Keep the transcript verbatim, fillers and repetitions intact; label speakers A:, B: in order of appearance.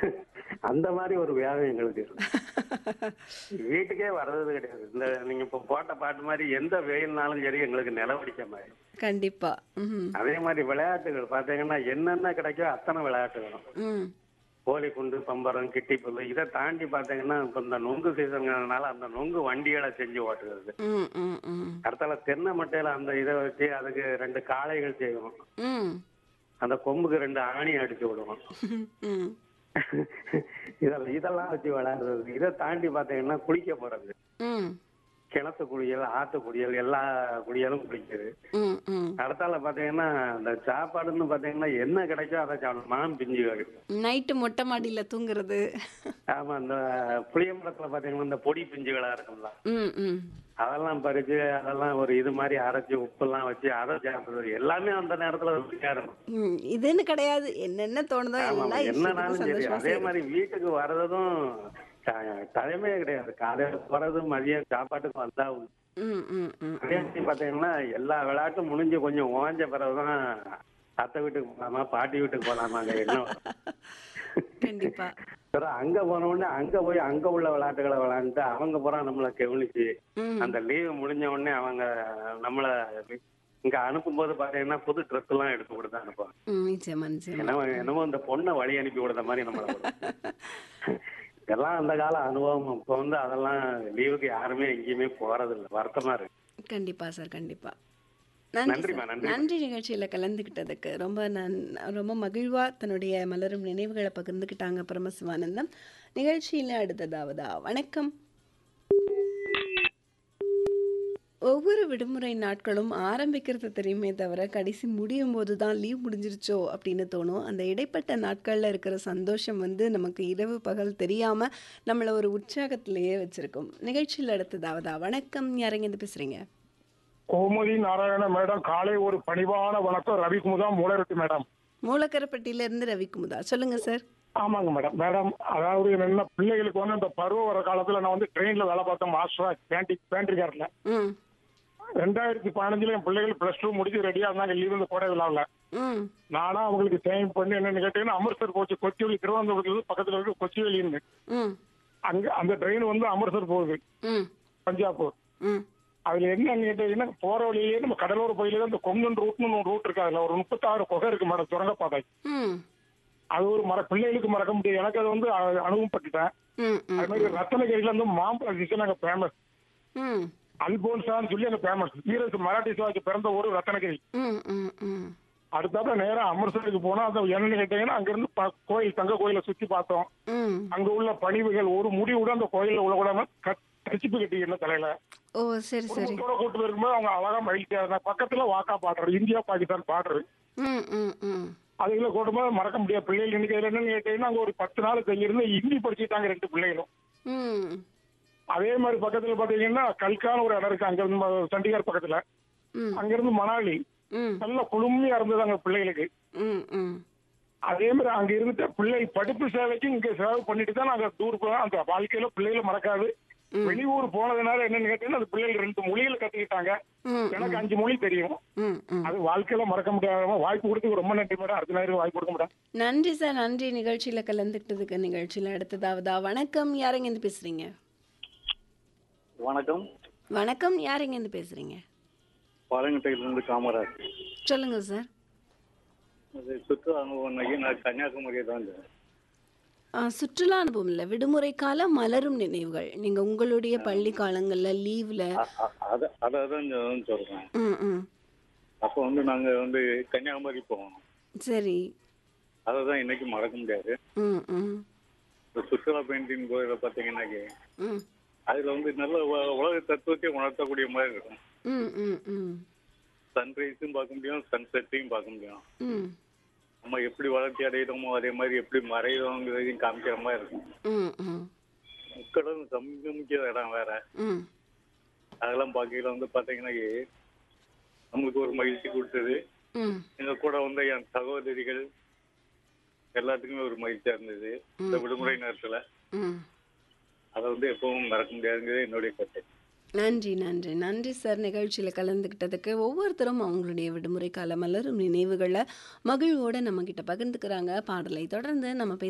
A: அந்த மாதிரி ஒரு வியாதி எங்களுக்கு இருக்கு. வீட்டுக்கே வர்றது கிடையாது. இந்த நீங்க இப்ப போட்ட பாட்டு மாதிரி எந்த வெயில்னாலும் சரி எங்களுக்கு நிலவடிக்க மாதிரி.
B: கண்டிப்பா. ம்.
A: அதே மாதிரி விளையாட்டுகள் பாத்தீங்கன்னா என்னென்ன கிடைக்கோ அத்தனை விளையாட்டுகளும்.
B: ம்.
A: கோழி குண்டு, பம்பரம், கிட்டி புல்லு இதை தாண்டி பாத்தீங்கன்னா இப்ப இந்த நொங்கு சீசன்கிறதுனால அந்த நொங்கு வண்டிகளை செஞ்சு ஓட்டுறது.
B: ம். ம். ம்.
A: அடுத்தால தென்னை மட்டையில அந்த இதை வச்சு அதுக்கு ரெண்டு காளைகள் செய்வோம்.
B: ம்.
A: அந்த கொம்புக்கு ரெண்டு ஆணி அடிச்சு விடுவோம்.
B: ம்.
A: இதெல்லாம் இதெல்லாம் வச்சு விளையாடுறது. இதை தாண்டி பாத்தீங்கன்னா குளிக்க போறது.
B: ம்.
A: கிணத்து குளியல், ஆத்து குளியல், எல்லா குளியலும் குளிக்குது.
B: ம். ம்.
A: அடுத்தால பாத்தீங்கன்னா இந்த சாப்பாடுன்னு பாத்தீங்கன்னா என்ன கிடைக்கோ அதை சாப்பிடும். மாம் பிஞ்சு வேறு.
B: நைட்டு மொட்டை மாடியில தூங்குறது.
A: ஆமா, இந்த புளிய மரத்துல பாத்தீங்கன்னா இந்த பொடி பிஞ்சுகளா இருக்கும்ல,
B: ம். ம்.
A: அதெல்லாம் பறிச்சு அதெல்லாம் ஒரு இது மாதிரி அரைச்சு உப்பெல்லாம் வச்சு அதை சாப்பிடுறது. எல்லாமே அந்த நேரத்துல ருசியா இருக்கும்.
B: ம். இதுன்னு கிடையாது. என்னென்ன தோணுதோ
A: ஆமா,
B: எல்லா இஷ்டத்துக்கும்
A: என்னன்னாலும் சரி.
B: சந்தோஷமா
A: அதே
B: செய்றது.
A: மாதிரி வீட்டுக்கு வர்றதும் டைமே கிடையாது. காலையில போறது மதியம் சாப்பாட்டுக்கு வந்தா உண்டு.
B: ம். ம். ம்.
A: அதே மாதிரி பாத்தீங்கன்னா எல்லா விளையாட்டும் முடிஞ்சு கொஞ்சம் ஓஞ்ச பிறகுதான் அத்தை வீட்டுக்கு போலாமா பாட்டி வீட்டுக்கு போலாமாங்க என்ன வரும்.
B: கண்டிப்பா.
A: அப்புறம் அங்க போன உடனே அங்க போய் அங்க உள்ள விளையாட்டுகளை விளையாண்டுட்டு அவங்க பூரா நம்மளை கவனிச்சு
B: ம்.
A: அந்த லீவு முடிஞ்ச உடனே அவங்க நம்மள இங்க அனுப்பும் போது பாத்தீங்கன்னா புது ட்ரெஸ் எல்லாம் எடுத்து கொடுத்து அனுப்புவாங்க.
B: ம். நிச்சயமா, நிச்சயமா.
A: என்னமோ என்னமோ இந்த பொண்ணை வழி அனுப்பி கொடுத்த மாதிரி நம்மள கொடுப்பாங்க. இதெல்லாம் அந்த கால அனுபவம். இப்ப வந்து அதெல்லாம் லீவுக்கு யாருமே எங்கேயுமே போறது இல்லை. வருத்தமா இருக்கு.
B: கண்டிப்பா சார், கண்டிப்பா. நன்றி
A: நன்றிம்மா,
B: சார்.
A: நன்றி.
B: நன்றி நிகழ்ச்சியில கலந்துக்கிட்டதுக்கு. ரொம்ப நன் ரொம்ப மகிழ்வா தன்னுடைய மலரும் நினைவுகளை பகிர்ந்துக்கிட்டாங்க பரமசிவானந்தம். நிகழ்ச்சியில அடுத்ததாவதா வணக்கம். ஒவ்வொரு விடுமுறை நாட்களும் ஆரம்பிக்கிறது தெரியுமே தவிர கடைசி முடியும் போது தான் லீவ் முடிஞ்சிருச்சோ அப்படின்னு தோணும். அந்த இடைப்பட்ட நாட்கள்ல இருக்கிற சந்தோஷம் வந்து நமக்கு இரவு பகல் தெரியாம நம்மள ஒரு உற்சாகத்திலேயே வச்சிருக்கும். நிகழ்ச்சியில் அடுத்ததாவதா வணக்கம். யாரங்க இருந்து பேசுறீங்க?
C: கோமதி நாராயண மேடம், காலை ஒரு பணிவான வணக்கம். ரவிக்குமுதா மூலரெட்டி மேடம்.
B: மூலக்கரப்பட்டியில இருந்து ரவிக்குமுதா. சொல்லுங்க சார்.
C: ஆமாங்க மேடம். மேடம், அதாவது என்ன பிள்ளைகளுக்கு வந்து இந்த பருவ வர காலத்துல நான் வந்து ட்ரெயின்ல வேலை பார்த்தேன் மாஸ்டரா பேண்டி பேண்ட்ரிகார்ல.
B: ம்.
C: ரெண்டாயிரத்தி பதினஞ்சுல என் பிள்ளைகள் பிளஸ் டூ முடிச்சு ரெடியா இருந்தாங்க லீவ் வந்து கோடை விழாவில்.
B: ம்.
C: நானா அவங்களுக்கு சேம் பண்ணி என்னன்னு கேட்டீங்கன்னா அமிர்தசர் போச்சு. கொச்சிவெளி திருவனந்தபுரத்துல பக்கத்துல இருக்கு கொச்சிவெளின்னு.
B: ம்.
C: அங்க அந்த ட்ரெயின் வந்து அமிர்தசர் போகுது,
B: ம்.
C: பஞ்சாபூர்.
B: ம்.
C: அதுல என்னன்னு கேட்டீங்கன்னா போற வழியிலேயே நம்ம கடலோர பகுதியில இந்த கொங்கன் ரூட்னு ஒரு ரூட் இருக்கு. அதுல ஒரு முப்பத்தாறு குகை இருக்கு மேடம், சுரங்கப்பாதை.
B: ம்.
C: அது ஒரு மர பிள்ளைகளுக்கு மறக்க முடியாது. எனக்கு அது வந்து அ- அனுபவப்பட்டுட்டேன்.
B: ம்.
C: அது மாதிரி ரத்தனகிரியில இருந்து மாம்பழம் டிஷன் அங்க ஃபேமஸ்.
B: ம்.
C: அல்போன்சான்னு சொல்லி அங்க ஃபேமஸ். வீரஸ் மராட்டி சிவாஜி பிறந்த ஊர் ரத்தனகிரி.
B: ம். ம். ம்.
C: அடுத்தாப்புல நேரா அமிர்தசருக்கு போனா அந்த என்னன்னு கேட்டீங்கன்னா அங்க இருந்து ப- கோயில் தங்க கோயிலை சுத்தி பார்த்தோம்.
B: ம்.
C: அங்க உள்ள பணிவுகள் ஒரு முடிவுட அந்த கோயில்ல உள்ள கூடாம கச்சிப்பு கட்டிக்கணும் தலையில.
B: ஓ சரி சரி.
C: குடும்பத்தோட கூட்டு போயிருக்கும்போது அவங்க அழகா மகிழ்ச்சியா இருந்தாங்க. பக்கத்துல வாக்கா பாடுறது, இந்தியா பாகிஸ்தான் பாடுறது.
B: ம். ம். ம்.
C: அதுல கூட்டும்போது மறக்க முடியாது. பிள்ளைகள் இன்னைக்கு இதுல என்னன்னு கேட்டீங்கன்னா அங்க ஒரு பத்து நாள் தங்கியிருந்து ஹிந்தி படிச்சுட்டாங்க ரெண்டு பிள்ளைகளும்.
B: ம்.
C: அதே மாதிரி பக்கத்துல பாத்தீங்கன்னா கல்கான ஒரு இடம் இருக்கு அங்க இருந்து ம- சண்டிகர் பக்கத்துல.
B: ம்.
C: அங்க இருந்து மணாலி
B: ம்.
C: நல்ல குளுமையா இருந்தது அங்க பிள்ளைகளுக்கு.
B: ம். ம்.
C: அதே மாதிரி அங்க இருந்துட்டு பிள்ளை படிப்பு சேவைக்கு இங்க சேவை பண்ணிட்டு தான் நாங்க டூர் போனோம். அந்த வாழ்க்கையில பிள்ளைகளை மறக்காது.
B: ம்.
C: வெளியூர் போனதுனால என்னன்னு கேட்டீங்கன்னா அந்த பிள்ளைகள் ரெண்டு மொழிகளை கத்துக்கிட்டாங்க.
B: ம்.
C: எனக்கு அஞ்சு மொழி தெரியும்.
B: ம். ம்.
C: அது வாழ்க்கையில மறக்க முடியாத வாய்ப்பு கொடுத்து ரொம்ப நன்றி மேடம். அடுத்த நேரம் வாய்ப்பு கொடுக்க மாட்டேன்.
B: நன்றி சார், நன்றி நிகழ்ச்சியில கலந்துக்கிட்டதுக்கு. நிகழ்ச்சியில அடுத்ததாவதா வணக்கம். யாரங்க இருந்து பேசுறீங்க?
D: வணக்கம்.
B: வணக்கம். யாரங்க இருந்து பேசுறீங்க?
D: பாலங்கட்டையிலிருந்து காமராஜ்.
B: சொல்லுங்க சார்.
D: அது சுற்றுலா அனுபவம் நான் கன்னியாகுமரியை தான் இருந்தேன்.
B: ஆ, சுற்றுலா அனுபவம் இல்லை, விடுமுறை கால மலரும் நினைவுகள். நீங்க உங்களுடைய பள்ளி காலங்கள்ல லீவ்ல.
D: அ- அ- அத அதை தான் நான் சொல்றேன்.
B: ம். ம்.
D: அப்போ வந்து நாங்க வந்து கன்னியாகுமரி போவோம்.
B: சரி.
D: அதை தான் இன்னைக்கு மறக்க முடியாது.
B: ம். ம்.
D: இந்த சுற்றுலா பெயிண்டிங் கோயில பார்த்தீங்கன்னாக்கி
B: ம்.
D: அதுல வந்து நல்ல உ- உலக தத்துவத்தை உணர்த்தக்கூடிய மாதிரி இருக்கும்.
B: ம். ம். ம்.
D: சன்ரைஸும் பார்க்க முடியும், சன்செட்டையும் பார்க்க முடியும்.
B: ம்.
D: நம்ம எப்படி வளர்ச்சி அடையிறோமோ அதே மாதிரி எப்படி மறையிறோங்கிறதையும் காமிக்கிற மாதிரி இருக்கும்.
B: ம். ம்.
D: முக்கடல் சங்கமிக்கிற இடம் வேற.
B: ம்.
D: அதெல்லாம் பார்க்கையில வந்து பார்த்தீங்கன்னாக்கி நமக்கு ஒரு மகிழ்ச்சி கொடுத்தது.
B: ம்.
D: எங்க கூட வந்த என் சகோதரிகள் எல்லாத்துக்குமே ஒரு மகிழ்ச்சியா இருந்தது இந்த விடுமுறை நேரத்துல.
B: ம்.
D: அதை வந்து எப்பவும் மறக்க முடியாதுங்கிறது என்னுடைய கருத்து.
B: நன்றி நன்றி நன்றி சார், நிகழ்ச்சியில் கலந்துக்கிட்டதுக்கு. ஒவ்வொருத்தரும் அவங்களுடைய விடுமுறை கால மலரும் நினைவுகளை மகிழ்வோடு நம்மக்கிட்ட பகிர்ந்துக்கிறாங்க. பாடலை தொடர்ந்து நம்ம பேச